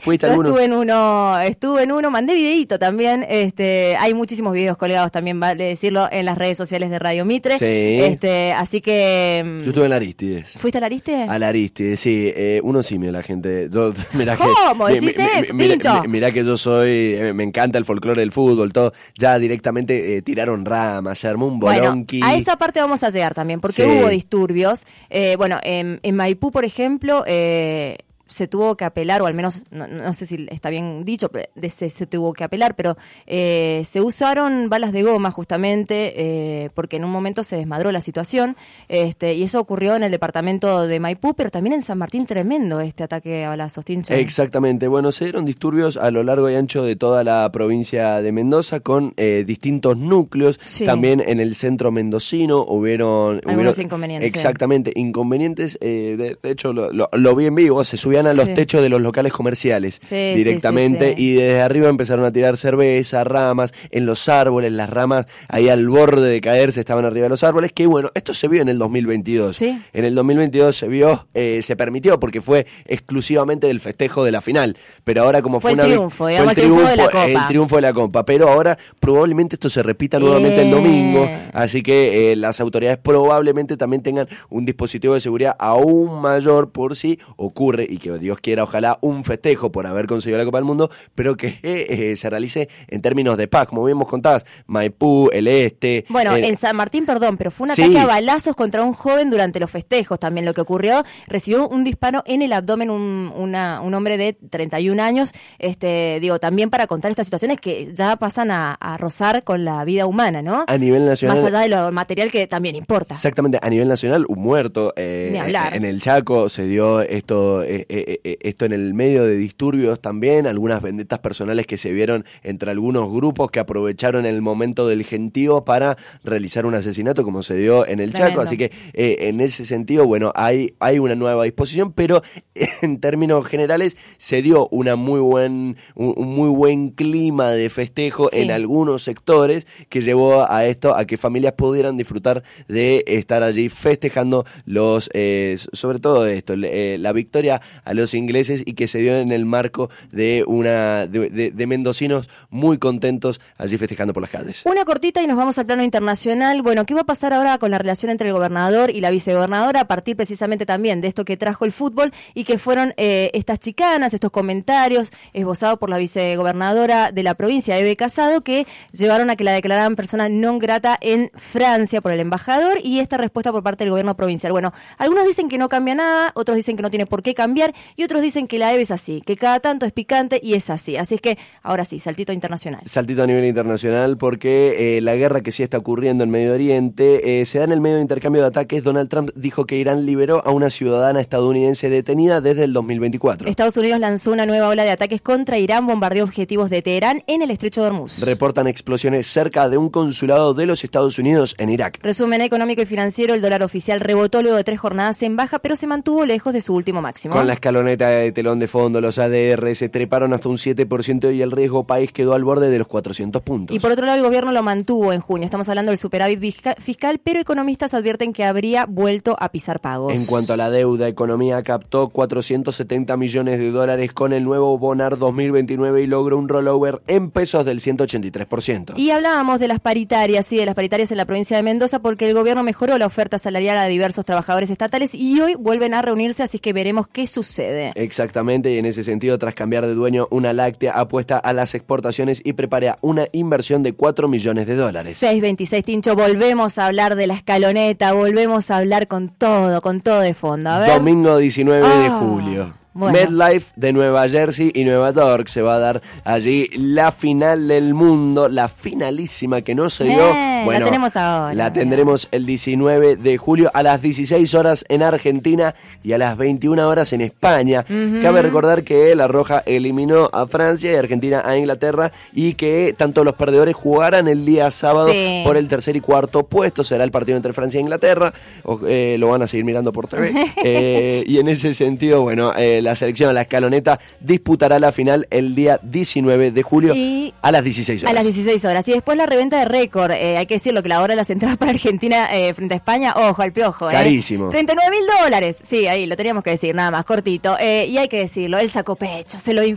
¿Fuiste Yo alguno? estuve en uno, mandé videíto también, hay muchísimos videos colgados también, vale decirlo, en las redes sociales de Radio Mitre. Sí. Así que... Yo estuve en la Aristides. ¿Fuiste a la Ariste? A la Aristides, sí, uno simio la gente. Yo, mirá ¿Cómo que, decís eso, Tincho? mirá que yo soy, me encanta el folclore del fútbol, todo. Ya directamente tiraron ramas, se armó un bolonqui. Bueno, a esa parte vamos a llegar también, porque Sí. hubo disturbios. En Maipú, por ejemplo, se tuvo que apelar, o al menos, no sé si está bien dicho, se tuvo que apelar, pero se usaron balas de goma justamente, porque en un momento se desmadró la situación, y eso ocurrió en el departamento de Maipú, pero también en San Martín, tremendo este ataque a balazos, Tincho. Exactamente, bueno, se dieron disturbios a lo largo y ancho de toda la provincia de Mendoza con distintos núcleos, Sí. también en el centro mendocino hubieron inconvenientes. Exactamente, inconvenientes, de hecho lo vi en vivo, se subían a los Sí. techos de los locales comerciales Sí, directamente, sí. y desde arriba empezaron a tirar cerveza, ramas, en los árboles, las ramas ahí al borde de caerse estaban arriba de los árboles, que bueno, esto se vio en el 2022. Sí. En el 2022 se vio, se permitió porque fue exclusivamente del festejo de la final, pero ahora como Fue fue el una triunfo, fue digamos, el triunfo de la Copa. el triunfo de la Copa, pero ahora probablemente esto se repita nuevamente el domingo, así que las autoridades probablemente también tengan un dispositivo de seguridad aún mayor por si ocurre, y que Dios quiera, ojalá, un festejo por haber conseguido la Copa del Mundo, pero que se realice en términos de paz, como bien vos contabas, Maipú, el Este. Bueno, en San Martín, perdón, pero fue un Sí. ataque a balazos contra un joven durante los festejos. También lo que ocurrió, recibió un disparo en el abdomen un hombre de 31 años. También para contar estas situaciones que ya pasan a rozar con la vida humana, ¿no? A nivel nacional. Más allá de lo material que también importa. Exactamente, a nivel nacional, un muerto. Ni hablar. En el Chaco se dio esto en el medio de disturbios también, algunas vendetas personales que se vieron entre algunos grupos que aprovecharon el momento del gentío para realizar un asesinato, como se dio en el Tremendo. Chaco, así que en ese sentido, bueno, hay una nueva disposición, pero en términos generales se dio un muy buen clima de festejo Sí. en algunos sectores que llevó a esto, a que familias pudieran disfrutar de estar allí festejando sobre todo esto, la victoria a los ingleses, y que se dio en el marco de de mendocinos muy contentos allí festejando por las calles. Una cortita y nos vamos al plano internacional. Bueno, ¿qué va a pasar ahora con la relación entre el gobernador y la vicegobernadora a partir precisamente también de esto que trajo el fútbol y que fueron estas chicanas, estos comentarios esbozados por la vicegobernadora de la provincia, Eve Casado, que llevaron a que la declararan persona non grata en Francia por el embajador, y esta respuesta por parte del gobierno provincial? Bueno, algunos dicen que no cambia nada, otros dicen que no tiene por qué cambiar, y otros dicen que la Eve es así, que cada tanto es picante y es así. Así es que ahora sí, saltito internacional. Saltito a nivel internacional porque la guerra que sí está ocurriendo en Medio Oriente se da en el medio de intercambio de ataques. Donald Trump dijo que Irán liberó a una ciudadana estadounidense detenida desde el 2024. Estados Unidos lanzó una nueva ola de ataques contra Irán, bombardeó objetivos de Teherán en el estrecho de Hormuz. Reportan explosiones cerca de un consulado de los Estados Unidos en Irak. Resumen económico y financiero: el dólar oficial rebotó luego de 3 jornadas en baja, pero se mantuvo lejos de su último máximo. Con la escaloneta de telón de fondo, los ADR se treparon hasta un 7% y el riesgo país quedó al borde de los 400 puntos. Y por otro lado, el gobierno lo mantuvo en junio. Estamos hablando del superávit fiscal, pero economistas advierten que habría vuelto a pisar pagos. En cuanto a la deuda, economía captó $470 millones con el nuevo Bonar 2029 y logró un rollover en pesos del 183%. Y hablábamos de las paritarias, sí, de las paritarias en la provincia de Mendoza, porque el gobierno mejoró la oferta salarial a diversos trabajadores estatales y hoy vuelven a reunirse, así que veremos qué sucede. Exactamente, y en ese sentido, tras cambiar de dueño, una láctea apuesta a las exportaciones y prepara una inversión de $4 millones. 6:26, Tincho, volvemos a hablar de la escaloneta, volvemos a hablar con todo de fondo. A ver. Domingo 19 de julio. Bueno. MetLife de Nueva Jersey y Nueva York se va a dar allí la final del mundo, la finalísima que no se dio. Bueno, la tenemos ahora. La tendremos el 19 de julio a las 16 horas en Argentina y a las 21 horas en España. Cabe recordar que La Roja eliminó a Francia y Argentina a Inglaterra, y que tanto los perdedores jugarán el día sábado por el tercer y cuarto puesto. Será el partido entre Francia e Inglaterra. Lo van a seguir mirando por TV. Y en ese sentido, bueno, la selección, la escaloneta, disputará la final el día 19 de julio a las 16 horas. A las 16 horas. Y después la reventa de récord. Hay que decirlo, que la hora de las entradas para Argentina frente a España, ojo al piojo. Carísimo. $39.000. Sí, ahí lo teníamos que decir, nada más, cortito. Y hay que decirlo, él sacó pecho, se lo